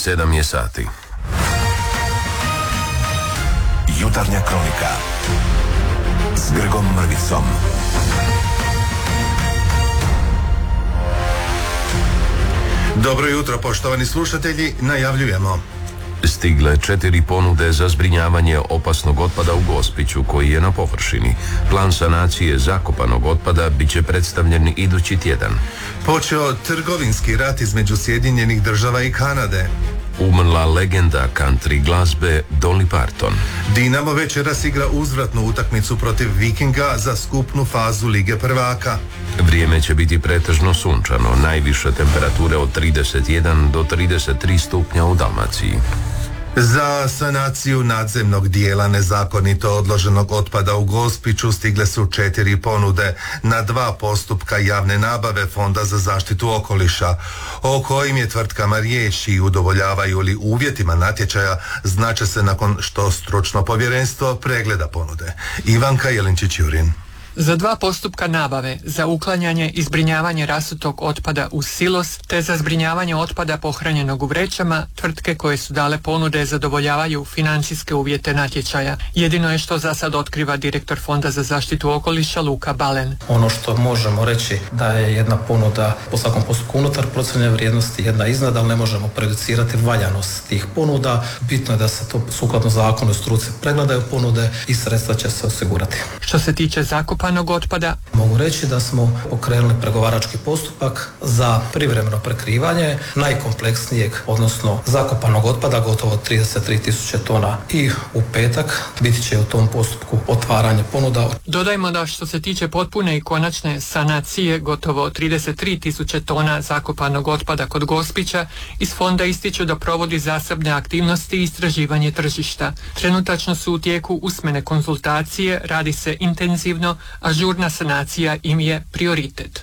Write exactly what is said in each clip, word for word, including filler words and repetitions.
sedam je sati. Jutarnja kronika s Grgom Mrvicom. Dobro jutro, poštovani slušatelji, najavljujemo. Stigle četiri ponude za zbrinjavanje opasnog otpada u Gospiću koji je na površini. Plan sanacije zakopanog otpada bit će predstavljen idući tjedan. Počeo trgovinski rat između Sjedinjenih država i Kanade. Umrla legenda country glazbe Dolly Parton. Dinamo večeras igra uzvratnu utakmicu protiv Vikinga za skupnu fazu Lige prvaka. Vrijeme će biti pretežno sunčano, najviše temperature od trideset jedan do trideset tri stupnja u Dalmaciji. Za sanaciju nadzemnog dijela nezakonito odloženog otpada u Gospiću stigle su četiri ponude na dva postupka javne nabave Fonda za zaštitu okoliša, o kojim je tvrtkama riječ i udovoljavaju li uvjetima natječaja znače se nakon što stručno povjerenstvo pregleda ponude. Ivanka Jelinčić-Jurin. Za dva postupka nabave, za uklanjanje i zbrinjavanje rasutog otpada u silos, te za zbrinjavanje otpada pohranjenog u vrećama, tvrtke koje su dale ponude zadovoljavaju financijske uvjete natječaja. Jedino je što za sad otkriva direktor Fonda za zaštitu okoliša Luka Balen. Ono što možemo reći da je jedna ponuda po svakom postupku unutar procijenjene vrijednosti, jedna iznad, ali ne možemo prejudicirati valjanost tih ponuda. Bitno je da se to sukladno zakonu i struci pregledaju ponude i sredstva će se osigurati. Što se tiče zakupa otpada. Mogu reći da smo pokrenuli pregovarački postupak za privremeno prekrivanje najkompleksnijeg, odnosno zakopanog otpada, gotovo trideset tri tisuće tona, i u petak biti će u tom postupku otvaranje ponuda. Dodajmo da što se tiče potpune i konačne sanacije gotovo trideset tri tisuće tona zakopanog otpada kod Gospića, iz fonda ističu da provodi zasebne aktivnosti i istraživanje tržišta. Trenutačno su u tijeku usmene konzultacije, radi se intenzivno, a žurna sanacija im je prioritet.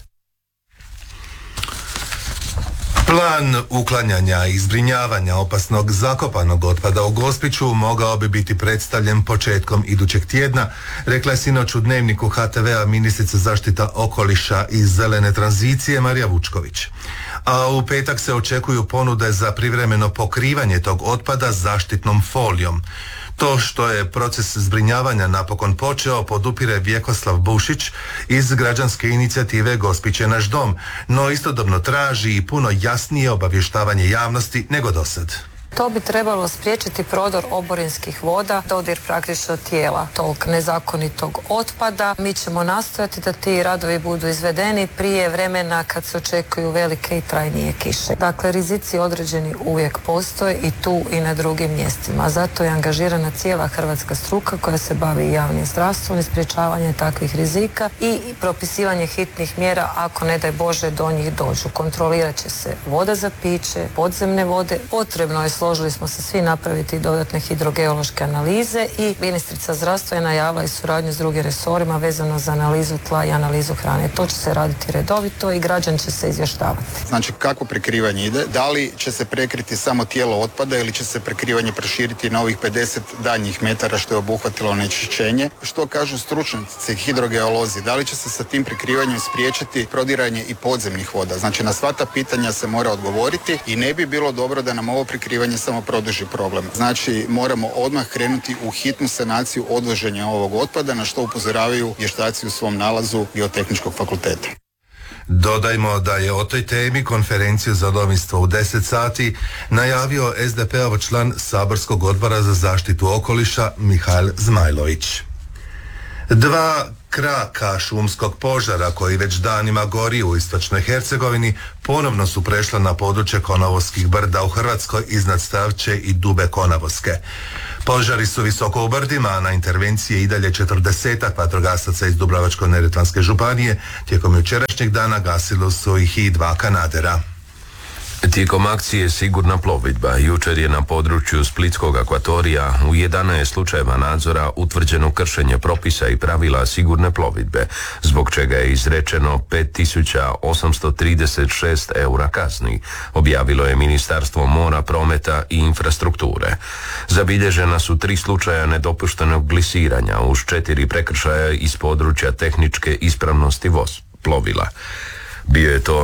Plan uklanjanja i zbrinjavanja opasnog zakopanog otpada u Gospiću mogao bi biti predstavljen početkom idućeg tjedna, rekla je sinoć u Dnevniku ha te vea ministrica zaštita okoliša i zelene tranzicije Marija Vučković. A u petak se očekuju ponude za privremeno pokrivanje tog otpada zaštitnom folijom. To što je proces zbrinjavanja napokon počeo podupire Vjekoslav Bušić iz građanske inicijative Gospić je naš dom, no istodobno traži i puno jasnije obavještavanje javnosti nego dosad. To bi trebalo spriječiti prodor oborinskih voda, dodir praktično tijela tog nezakonitog otpada. Mi ćemo nastojati da ti radovi budu izvedeni prije vremena kad se očekuju velike i trajnije kiše. Dakle, rizici određeni uvijek postoje i tu i na drugim mjestima. Zato je angažirana cijela hrvatska struka koja se bavi javnim zdravstvom i sprječavanje takvih rizika i propisivanje hitnih mjera ako ne daj Bože do njih dođu. Kontrolirat će se voda za piće, podzemne vode, potrebno je složili smo se svi napraviti dodatne hidrogeološke analize i ministrica zdravstva je najavila i suradnju s drugim resorima vezano za analizu tla i analizu hrane. To će se raditi redovito i građan će se izvještavati. Znači, kako prekrivanje ide? Da li će se prekriti samo tijelo otpada ili će se prekrivanje proširiti na ovih pedeset daljnjih metara što je obuhvatilo onečišćenje? Što kažu stručnjaci hidrogeolozi? Da li će se sa tim prekrivanjem spriječiti prodiranje i podzemnih voda? Znači, na sva ta pitanja se mora odgovoriti i ne bi bilo dobro da nam ovo prekrivanje samo produži problem. Znači, moramo odmah krenuti u hitnu sanaciju odvoženja ovog otpada, na što upozoravaju vještaci u svom nalazu Biotehničkog fakulteta. Dodajmo da je o toj temi konferenciju za domovinstvo u deset sati najavio es de pe ov član Saborskog odbora za zaštitu okoliša Mihail Zmajlović. Dva kraka šumskog požara koji već danima gori u istočnoj Hercegovini ponovno su prešla na područje Konavoskih brda u Hrvatskoj iznad Stavče i Dube Konavoske. Požari su visoko u brdima, a na intervencije i dalje četrdesetak vatrogasaca iz Dubrovačko-neretvanske županije. Tijekom jučerašnjeg dana gasilo su ih i dva kanadera. Tijekom akcije Sigurna plovidba jučer je na području Splitskog akvatorija u jedanaest slučajeva nadzora utvrđeno kršenje propisa i pravila sigurne plovidbe, zbog čega je izrečeno pet tisuća osamsto trideset šest eura kazni, objavilo je Ministarstvo mora, prometa i infrastrukture. Zabilježena su tri slučaja nedopuštenog glisiranja uz četiri prekršaja iz područja tehničke ispravnosti voz plovila. Bio je to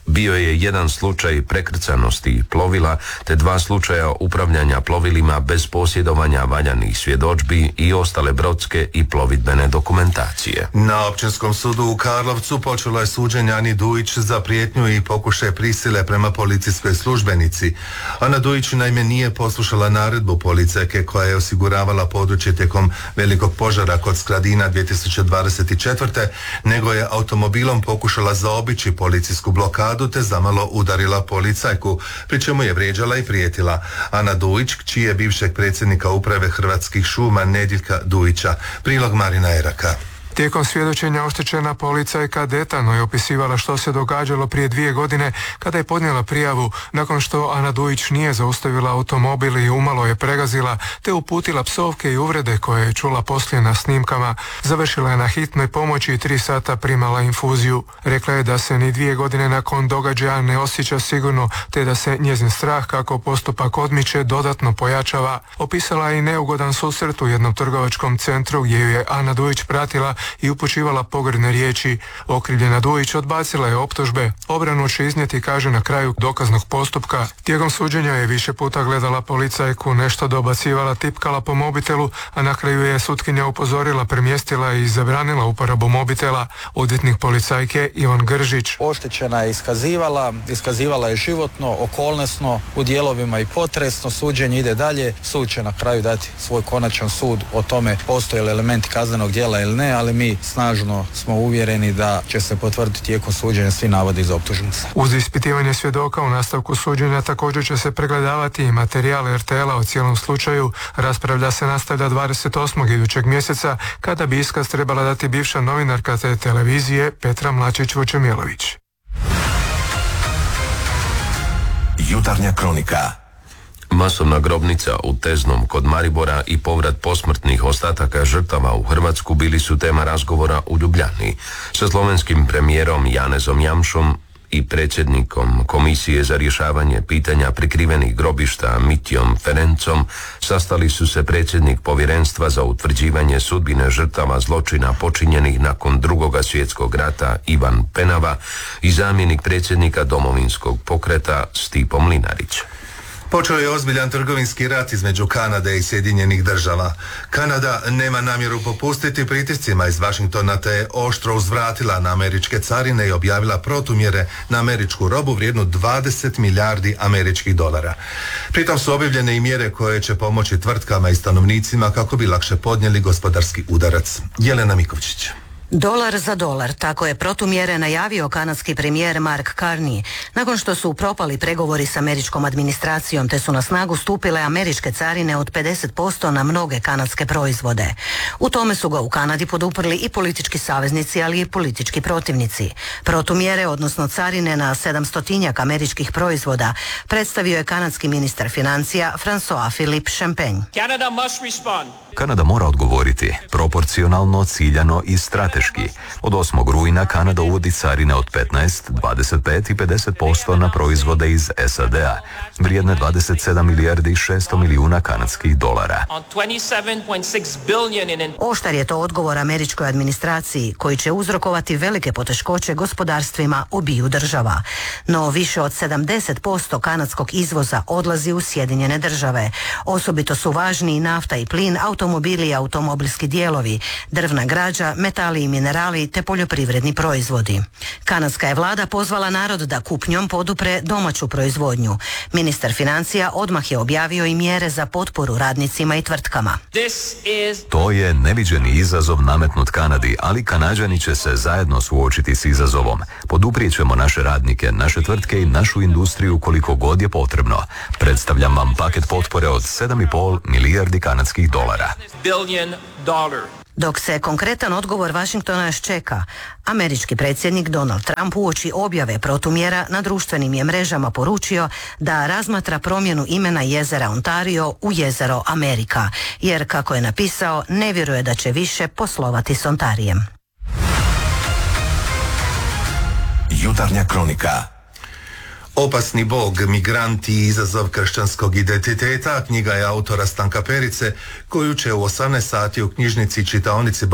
Bio je jedan slučaj prekrcanosti plovila te dva slučaja upravljanja plovilima bez posjedovanja valjanih svjedodžbi i ostale brodske i plovidbene dokumentacije. Na Općinskom sudu u Karlovcu počelo je suđenje Ani Dujić za prijetnju i pokušaj prisile prema policijskoj službenici. Ana Dujić naime nije poslušala naredbu policajke koja je osiguravala područje tijekom velikog požara kod Skradina dvije tisuće dvadeset četvrte. nego je automobilom pokušala zaobići policijsku blokadu te zamalo udarila policajku, pri čemu je vrijeđala i prijetila. Ana Dujić, kći je bivšeg predsjednika uprave Hrvatskih šuma Nedjeljka Dujića. Prilog Marina Eraka. Tijekom svjedočenja oštećena policajka detaljno je opisivala što se događalo prije dvije godine kada je podnijela prijavu nakon što Ana Dujić nije zaustavila automobil i umalo je pregazila te uputila psovke i uvrede koje je čula poslije na snimkama. Završila je na hitnoj pomoći i tri sata primala infuziju. Rekla je da se ni dvije godine nakon događaja ne osjeća sigurno te da se njezin strah kako postupak odmiče dodatno pojačava. Opisala je i neugodan susret u jednom trgovačkom centru gdje ju je Ana Dujić pratila i upućivala pogrdne riječi. Okrivljena Dujić odbacila je optužbe. Obranu će iznijeti, kaže, na kraju dokaznog postupka. Tijekom suđenja je više puta gledala policajku, nešto dobacivala, tipkala po mobitelu, a na kraju je sutkinja upozorila, premjestila i zabranila uporabu mobitela. Odvjetnik policajke Ivan Gržić. Oštećena je iskazivala, iskazivala je životno, okolnosno, u dijelovima i potresno. Suđenje ide dalje. Sud će na kraju dati svoj konačan sud o tome postoje li elementi kaznenog djela ili ne, ali mi snažno smo uvjereni da će se potvrditi tijekom suđenja svi navodi iz optužnice. Uz ispitivanje svjedoka u nastavku suđenja također će se pregledavati i materijal er te el-a o cijelom slučaju. Raspravlja se nastavlja dvadeset osmog idućeg mjeseca kada bi iskaz trebala dati bivša novinarka te televizije Petra Mlačić-Vučemilović. Jutarnja kronika. Masovna grobnica u Teznom kod Maribora i povrat posmrtnih ostataka žrtava u Hrvatsku bili su tema razgovora u Ljubljani. Sa slovenskim premijerom Janezom Jamšom i predsjednikom Komisije za rješavanje pitanja prikrivenih grobišta Mitjom Ferencom sastali su se predsjednik Povjerenstva za utvrđivanje sudbine žrtava zločina počinjenih nakon Drugoga svjetskog rata Ivan Penava i zamjenik predsjednika Domovinskog pokreta Stipo Mlinarić. Počeo je ozbiljan trgovinski rat između Kanade i Sjedinjenih država. Kanada nema namjeru popustiti pritiscima iz Washingtona te je oštro uzvratila na američke carine i objavila protumjere na američku robu vrijednu dvadeset milijardi američkih dolara. Pritom su objavljene i mjere koje će pomoći tvrtkama i stanovnicima kako bi lakše podnijeli gospodarski udarac. Jelena Mikovčić. Dolar za dolar, tako je protumjere najavio kanadski premijer Mark Carney, nakon što su propali pregovori s američkom administracijom te su na snagu stupile američke carine od pedeset posto na mnoge kanadske proizvode. U tome su ga u Kanadi poduprli i politički saveznici, ali i politički protivnici. Protumjere, odnosno carine na sedamstotinjak američkih proizvoda, predstavio je kanadski ministar financija François-Philippe Champagne. Canada must respond. Kanada mora odgovoriti proporcionalno, ciljano i strateški. Od osmog rujna Kanada uvodi carine od petnaest, dvadeset pet i pedeset posto na proizvode iz es a de a, vrijedne dvadeset sedam milijardi i šesto milijuna kanadskih dolara. Oštar je to odgovor američkoj administraciji koji će uzrokovati velike poteškoće gospodarstvima obiju država. No više od sedamdeset posto kanadskog izvoza odlazi u Sjedinjene države. Osobito su važni i nafta i plin, automobili i automobilski dijelovi, drvna građa, metali i minerali te poljoprivredni proizvodi. Kanadska je vlada pozvala narod da kupnjom podupre domaću proizvodnju. Ministar financija odmah je objavio i mjere za potporu radnicima i tvrtkama. To je neviđeni izazov nametnut Kanadi, ali Kanađani će se zajedno suočiti s izazovom. Poduprijet ćemo naše radnike, naše tvrtke i našu industriju koliko god je potrebno. Predstavljam vam paket potpore od sedam i pol milijardi kanadskih dolara. Dok se konkretan odgovor Washingtona još čeka, američki predsjednik Donald Trump uoči objave protumjera na društvenim je mrežama poručio da razmatra promjenu imena jezera Ontario u jezero Amerika, jer, kako je napisao, ne vjeruje da će više poslovati s Ontarijem. Jutarnja kronika. Opasni bog, migranti i izazov kršćanskog identiteta, knjiga je autora Stanka Perice, koju će u osamnaest sati u knjižnici čitaonici